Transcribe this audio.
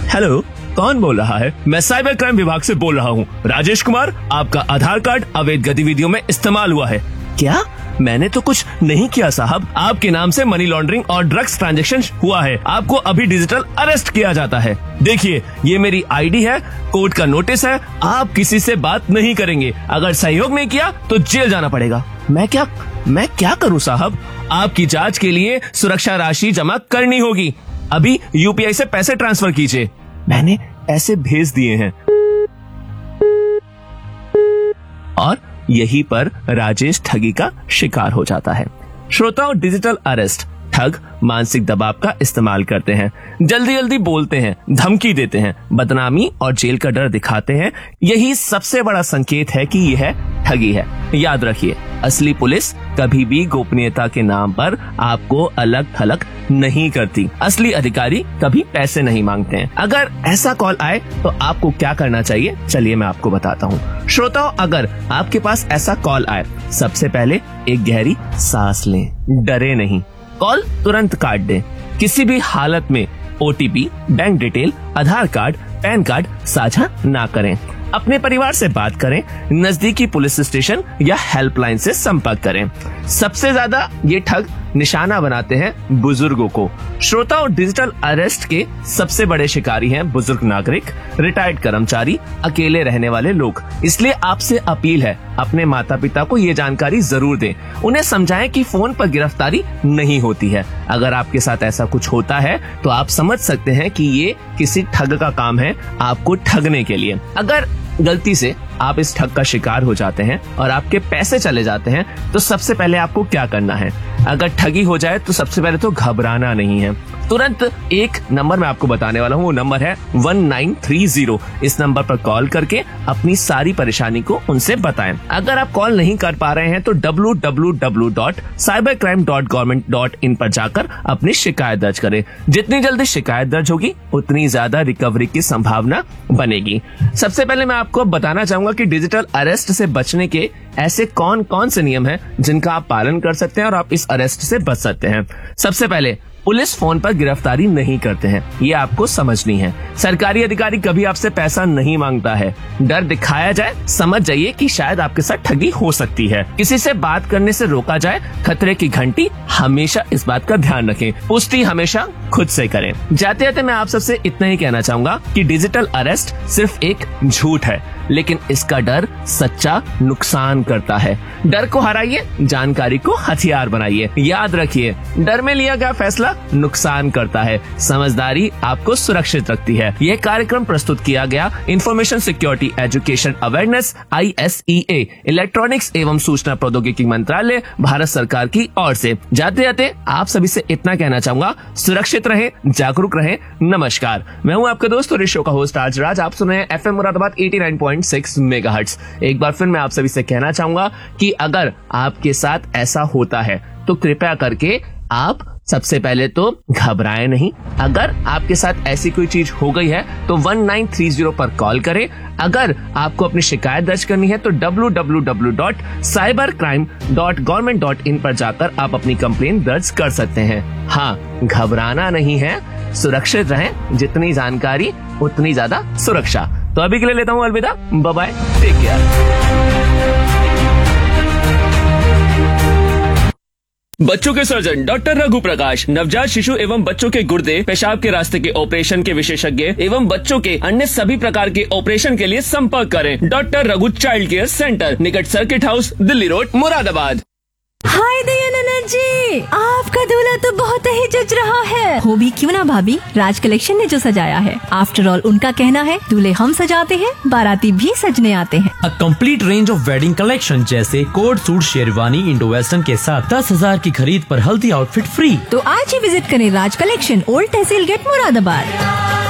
Hello, कौन बोल रहा है? मैं साइबर क्राइम विभाग से बोल रहा हूँ। राजेश कुमार, आपका आधार कार्ड अवैध गतिविधियों में इस्तेमाल हुआ है। क्या? मैंने तो कुछ नहीं किया साहब। आपके नाम से मनी लॉन्ड्रिंग और ड्रग्स ट्रांजैक्शन हुआ है। आपको अभी डिजिटल अरेस्ट किया जाता है। देखिए, ये मेरी आईडी है, कोर्ट का नोटिस है। आप किसी से बात नहीं करेंगे। अगर सहयोग नहीं किया तो जेल जाना पड़ेगा। मैं क्या करूं साहब? आपकी जांच के लिए सुरक्षा राशि जमा करनी होगी। अभी यूपीआई से पैसे ट्रांसफर कीजिए। मैंने पैसे भेज दिए हैं। और यहीं पर राजेश ठगी का शिकार हो जाता है। श्रोताओं, डिजिटल अरेस्ट ठग मानसिक दबाव का इस्तेमाल करते हैं, जल्दी जल्दी बोलते हैं, धमकी देते हैं, बदनामी और जेल का डर दिखाते हैं। यही सबसे बड़ा संकेत है कि यह ठगी है। याद रखिए, असली पुलिस कभी भी गोपनीयता के नाम पर आपको अलग थलग नहीं करती। असली अधिकारी कभी पैसे नहीं मांगते हैं। अगर ऐसा कॉल आए तो आपको क्या करना चाहिए, चलिए मैं आपको बताता हूँ। श्रोताओं, अगर आपके पास ऐसा कॉल आए, सबसे पहले एक गहरी सांस लें, डरे नहीं, कॉल तुरंत काट दें। किसी भी हालत में ओटीपी, बैंक डिटेल, आधार कार्ड, पैन कार्ड साझा ना करें। अपने परिवार से बात करें, नजदीकी पुलिस स्टेशन या हेल्पलाइन से संपर्क करें। सबसे ज्यादा ये ठग निशाना बनाते हैं बुजुर्गों को। श्रोताओं, डिजिटल अरेस्ट के सबसे बड़े शिकारी हैं बुजुर्ग नागरिक, रिटायर्ड कर्मचारी, अकेले रहने वाले लोग। इसलिए आपसे अपील है, अपने माता पिता को ये जानकारी जरूर दें। उन्हें समझाएं कि फोन पर गिरफ्तारी नहीं होती है। अगर आपके साथ ऐसा कुछ होता है तो आप समझ सकते हैं कि ये किसी ठग का काम है, आपको ठगने के लिए। अगर गलती से आप इस ठग का शिकार हो जाते हैं और आपके पैसे चले जाते हैं तो सबसे पहले आपको क्या करना है? अगर ठगी हो जाए तो सबसे पहले तो घबराना नहीं है। तुरंत एक नंबर मैं आपको बताने वाला हूँ, वो नंबर है 1930। इस नंबर पर कॉल करके अपनी सारी परेशानी को उनसे बताएं। अगर आप कॉल नहीं कर पा रहे हैं तो www.cybercrime.government.in पर जाकर अपनी शिकायत दर्ज करें। जितनी जल्दी शिकायत दर्ज होगी उतनी ज्यादा रिकवरी की संभावना बनेगी। सबसे पहले मैं आपको बताना चाहूंगा कि डिजिटल अरेस्ट से बचने के ऐसे कौन कौन से नियम हैं जिनका आप पालन कर सकते हैं और आप इस अरेस्ट से बच सकते हैं। सबसे पहले, पुलिस फोन पर गिरफ्तारी नहीं करते हैं, ये आपको समझनी है। सरकारी अधिकारी कभी आपसे पैसा नहीं मांगता है। डर दिखाया जाए, समझ जाइए कि शायद आपके साथ ठगी हो सकती है। किसी से बात करने से रोका जाए, खतरे की घंटी हमेशा इस बात का ध्यान रखें। पुष्टि हमेशा खुद से करें। जाते जाते मैं आप सबसे इतना ही कहना चाहूंगा कि डिजिटल अरेस्ट सिर्फ एक झूठ है, लेकिन इसका डर सच्चा नुकसान करता है। डर को हराइए, जानकारी को हथियार बनाइए। याद रखिए, डर में लिया गया फैसला नुकसान करता है, समझदारी आपको सुरक्षित रखती है। यह कार्यक्रम प्रस्तुत किया गया information security education awareness ISEA, electronics एवं सूचना प्रौद्योगिकी मंत्रालय, भारत सरकार की ओर से। जाते जाते आप सभी से इतना कहना चाहूंगा, सुरक्षित रहें, जागरूक रहें। नमस्कार, मैं हूं आपका दोस्त और इस शो का होस्ट आज राज। आप सुन रहे हैं FM मुरादाबाद 89.6 मेगाहर्ट्ज। एक बार फिर मैं आप सभी से कहना चाहूंगा कि अगर आपके साथ ऐसा होता है तो कृपया करके आप सबसे पहले तो घबराएं नहीं। अगर आपके साथ ऐसी कोई चीज हो गई है तो 1930 पर कॉल करें। अगर आपको अपनी शिकायत दर्ज करनी है तो www.cybercrime.government.in पर जाकर आप अपनी कंप्लेन दर्ज कर सकते हैं। हाँ, घबराना नहीं है, सुरक्षित रहें। जितनी जानकारी उतनी ज्यादा सुरक्षा। तो अभी के लिए लेता हूँ अलविदा, बाय बाय, टेक केयर। बच्चों के सर्जन डॉक्टर रघु प्रकाश, नवजात शिशु एवं बच्चों के गुर्दे, पेशाब के रास्ते के ऑपरेशन के विशेषज्ञ एवं बच्चों के अन्य सभी प्रकार के ऑपरेशन के लिए संपर्क करें। Doctor Raghu child care centre, निकट circuit house, Delhi road, Moradabad. हाय दयानंद जी, आपका दूल्हा तो बहुत ही जच रहा है। हो भी क्यों ना भाभी, राज कलेक्शन ने जो सजाया है। आफ्टर ऑल उनका कहना है दूल्हे हम सजाते हैं, बाराती भी सजने आते हैं। A complete range of wedding collection जैसे coat suit, sherwani, Indo western के साथ 10,000 की खरीद पर हल्दी आउटफिट फ्री। तो आज ही विजिट करें राज कलेक्शन, ओल्ड तहसील गेट, मुरादाबाद।